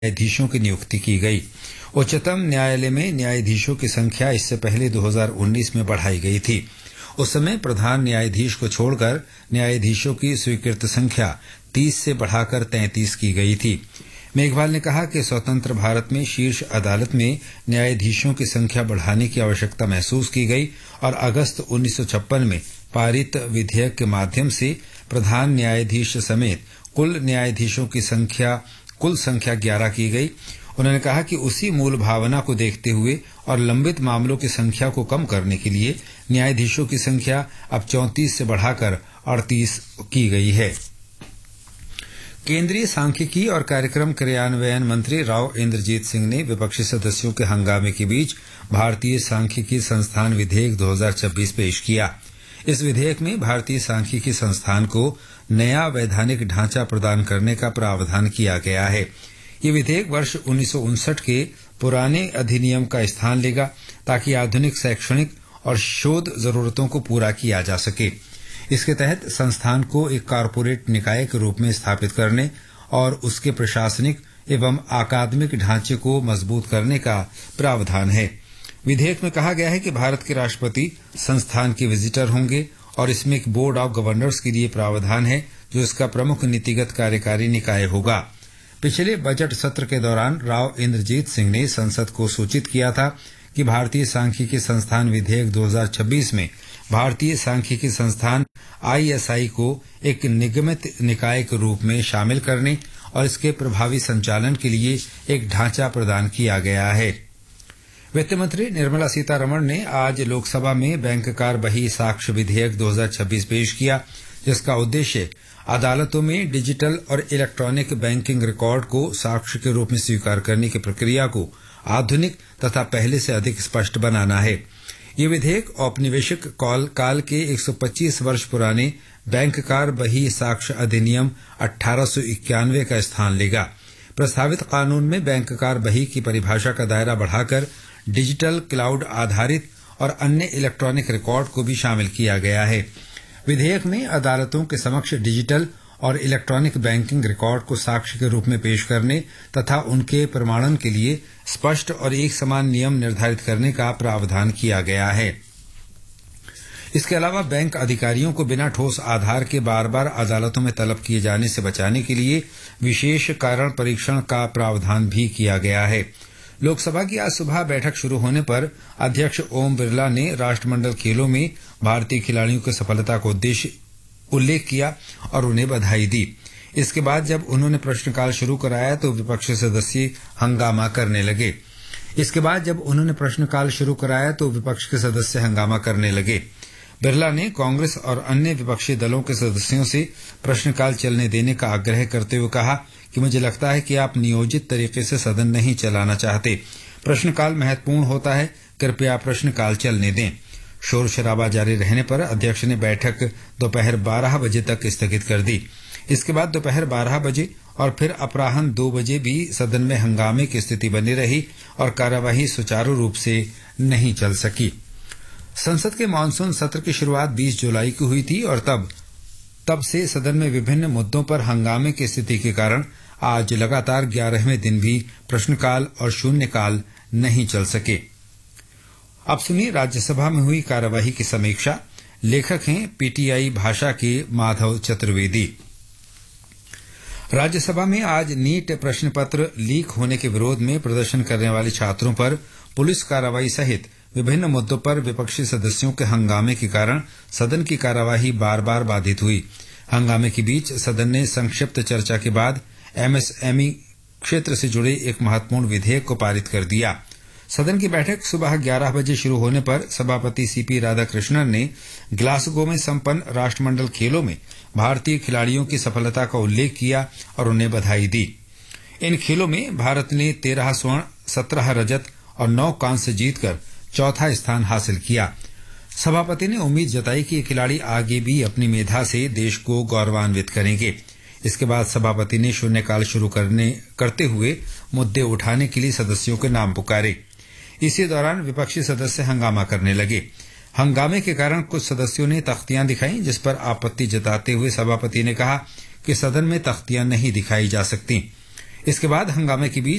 न्यायाधीशों की नियुक्ति की गई। उच्चतम न्यायालय में न्यायाधीशों की संख्या इससे पहले 2019 में बढ़ाई गई थी। उस समय प्रधान न्यायाधीश को छोड़कर न्यायाधीशों की स्वीकृत संख्या 30 से बढ़ाकर 33 की गई थी। मेघवाल ने कहा कि स्वतंत्र भारत में शीर्ष अदालत में न्यायाधीशों की संख्या बढ़ाने की आवश्यकता महसूस की गई और अगस्त 1956 में पारित विधेयक के माध्यम से प्रधान न्यायाधीश समेत कुल न्यायाधीशों की कुल संख्या 11 की गई। उन्होंने कहा कि उसी मूल भावना को देखते हुए और लंबित मामलों की संख्या को कम करने के लिए न्यायाधीशों की संख्या अब 34 से बढ़ाकर 38 की गई है। केंद्रीय सांख्यिकी और कार्यक्रम क्रियान्वयन मंत्री राव इंद्रजीत सिंह ने विपक्षी सदस्यों के हंगामे के बीच भारतीय सांख्यिकी संस्थान विधेयक 2026 पेश किया। इस विधेयक में भारतीय सांख्यिकी संस्थान को नया वैधानिक ढांचा प्रदान करने का प्रावधान किया गया है। ये विधेयक वर्ष 1959 के पुराने अधिनियम का स्थान लेगा ताकि आधुनिक शैक्षणिक और शोध जरूरतों को पूरा किया जा सके। इसके तहत संस्थान को एक कॉरपोरेट निकाय के रूप में स्थापित करने और उसके प्रशासनिक एवं अकादमिक ढांचे को मजबूत करने का प्रावधान है। विधेयक में कहा गया है कि भारत के राष्ट्रपति संस्थान के विजिटर होंगे और इसमें एक बोर्ड ऑफ गवर्नर्स के लिए प्रावधान है जो इसका प्रमुख नीतिगत कार्यकारी निकाय होगा। पिछले बजट सत्र के दौरान राव इंद्रजीत सिंह ने संसद को सूचित किया था कि भारतीय सांख्यिकी संस्थान विधेयक 2026 में भारतीय सांख्यिकी संस्थान ISI को एक निगमित निकाय के रूप में शामिल करने और इसके प्रभावी संचालन के लिए एक ढांचा प्रदान किया गया है। वित्त मंत्री निर्मला सीतारमण ने आज लोकसभा में बैंककार बही साक्ष्य विधेयक 2026 पेश किया, जिसका उद्देश्य अदालतों में डिजिटल और इलेक्ट्रॉनिक बैंकिंग रिकॉर्ड को साक्ष्य के रूप में स्वीकार करने की प्रक्रिया को आधुनिक तथा पहले से अधिक स्पष्ट बनाना है। ये विधेयक औपनिवेशिक काल के 125 वर्ष पुराने बैंककार बही साक्ष्य अधिनियम 1891 का स्थान लेगा। प्रस्तावित कानून में बैंककार बही की परिभाषा का दायरा बढ़ाकर डिजिटल, क्लाउड आधारित और अन्य इलेक्ट्रॉनिक रिकॉर्ड को भी शामिल किया गया है। विधेयक में अदालतों के समक्ष डिजिटल और इलेक्ट्रॉनिक बैंकिंग रिकॉर्ड को साक्ष्य के रूप में पेश करने तथा उनके प्रमाणन के लिए स्पष्ट और एक समान नियम निर्धारित करने का प्रावधान किया गया है। इसके अलावा बैंक अधिकारियों को बिना ठोस आधार के बार बार अदालतों में तलब किए जाने से बचाने के लिए विशेष कारण परीक्षण का प्रावधान भी किया गया है। लोकसभा की आज सुबह बैठक शुरू होने पर अध्यक्ष ओम बिरला ने राष्ट्रमंडल खेलों में भारतीय खिलाड़ियों की सफलता का उल्लेख किया और उन्हें बधाई दी। इसके बाद जब उन्होंने प्रश्नकाल शुरू कराया तो विपक्षी सदस्य हंगामा करने लगे। बिरला ने कांग्रेस और अन्य विपक्षी दलों के सदस्यों से प्रश्नकाल चलने देने का आग्रह करते हुए कहा कि मुझे लगता है कि आप नियोजित तरीके से सदन नहीं चलाना चाहते। प्रश्नकाल महत्वपूर्ण होता है, कृपया प्रश्नकाल चलने दें। शोर शराबा जारी रहने पर अध्यक्ष ने बैठक दोपहर 12 बजे तक स्थगित कर दी। इसके बाद दोपहर 12 बजे और फिर अपराह्न 2 बजे भी सदन में हंगामे की स्थिति बनी रही और कार्यवाही सुचारू रूप से नहीं चल सकी। संसद के मानसून सत्र की शुरुआत 20 जुलाई को हुई थी और तब से सदन में विभिन्न मुद्दों पर हंगामे की स्थिति के कारण आज लगातार 11वें दिन भी प्रश्नकाल और शून्यकाल नहीं चल सके। अब सुनिए राज्यसभा में हुई कार्यवाही की समीक्षा। लेखक हैं पीटीआई भाषा के माधव चतुर्वेदी। राज्यसभा में आज नीट प्रश्न पत्र लीक होने के विरोध में प्रदर्शन करने वाले छात्रों पर पुलिस कार्रवाई सहित विभिन्न मुद्दों पर विपक्षी सदस्यों के हंगामे के कारण सदन की कार्यवाही बार बार बाधित हुई। हंगामे के बीच सदन ने संक्षिप्त चर्चा के बाद MSME क्षेत्र से जुड़े एक महत्वपूर्ण विधेयक को पारित कर दिया। सदन की बैठक सुबह 11 बजे शुरू होने पर सभापति CP राधाकृष्णन ने ग्लासगो में संपन्न राष्ट्रमंडल खेलों में भारतीय खिलाड़ियों की सफलता का उल्लेख किया और उन्हें बधाई दी। इन खेलों में भारत ने 13 स्वर्ण, 17 रजत और 9 कांस्य जीतकर चौथा स्थान हासिल किया। सभापति ने उम्मीद जताई कि ये खिलाड़ी आगे भी अपनी मेधा से देश को गौरवान्वित करेंगे। इसके बाद सभापति ने शून्यकाल शुरू करते हुए मुद्दे उठाने के लिए सदस्यों के नाम पुकारे। इसी दौरान विपक्षी सदस्य हंगामा करने लगे। हंगामे के कारण कुछ सदस्यों ने तख्तियां दिखाई, जिस पर आपत्ति जताते हुए सभापति ने कहा कि सदन में तख्तियां नहीं दिखाई जा सकती। इसके बाद हंगामे के बीच